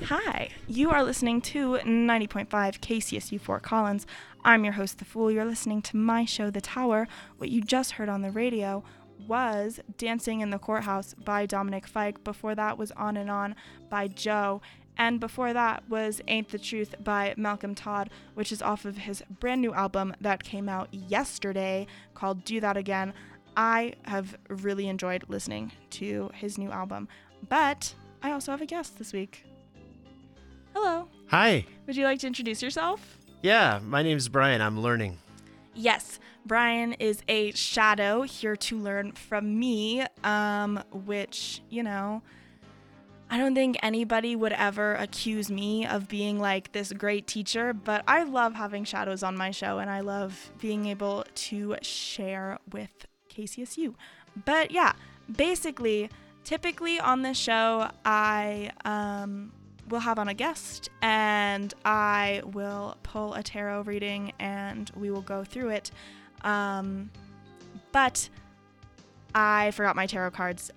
Hi, you are listening to 90.5 KCSU Fort Collins. I'm your host, The Fool. You're listening to my show, The Tower. What you just heard on the radio was Dancing in the Courthouse by Dominic Fike. Before that was On and On by Joe. And before that was Ain't the Truth by Malcolm Todd, which is off of his brand new album that came out yesterday called Do That Again. I have really enjoyed listening to his new album, but I also have a guest this week. Hello. Hi. Would you like to introduce yourself? Yeah, my name's Brian. I'm learning. Yes, Brian is a shadow here to learn from me, which, I don't think anybody would ever accuse me of being like this great teacher, but I love having shadows on my show and I love being able to share with KCSU. But yeah, basically, typically on this show, I will have on a guest and I will pull a tarot reading and we will go through it. But I forgot my tarot cards